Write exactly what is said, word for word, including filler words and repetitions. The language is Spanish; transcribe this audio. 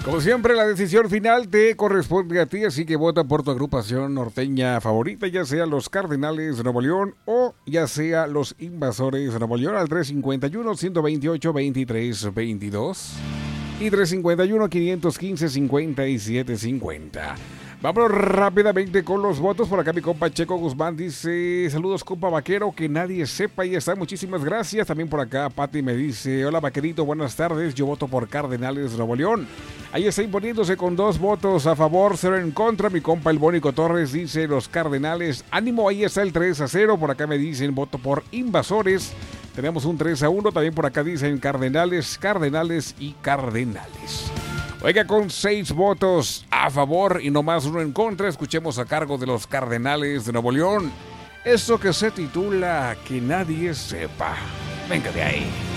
Como siempre, la decisión final te corresponde a ti, así que vota por tu agrupación norteña favorita, ya sea los Cardenales de Nuevo León o ya sea los Invasores de Nuevo León, al tres cinco uno, uno dos ocho, veintitrés veintidós y tres cinco uno, cinco uno cinco, cincuenta y siete cincuenta. Vámonos rápidamente con los votos. Por acá mi compa Checo Guzmán dice: saludos compa vaquero, que nadie sepa. Y está, muchísimas gracias. También por acá Pati me dice: hola vaquerito, buenas tardes, yo voto por Cardenales de Nuevo León. Ahí está imponiéndose con dos votos a favor, cero en contra. Mi compa el Bónico Torres dice: los Cardenales, ánimo, ahí está el tres a cero. Por acá me dicen: voto por Invasores. Tenemos un tres a uno. También por acá dicen Cardenales, Cardenales y Cardenales. Oiga, con seis votos a favor y no más uno en contra, escuchemos a cargo de los Cardenales de Nuevo León eso que se titula Que nadie sepa. Venga de ahí.